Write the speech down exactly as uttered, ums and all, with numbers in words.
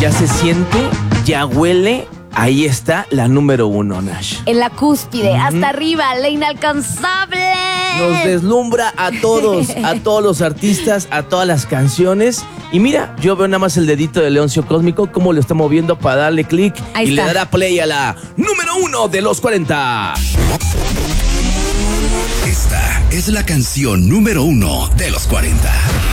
ya se siente, ya huele. Ahí está la número uno, Nash. En la cúspide, Ujú. hasta arriba, la inalcanzable. Nos deslumbra a todos, a todos los artistas, a todas las canciones. Y mira, yo veo nada más el dedito de Leoncio Cósmico, cómo lo está moviendo para darle clic. Ahí y está. le dará play a la número uno de los cuarenta. Esta es la canción número uno de los cuarenta.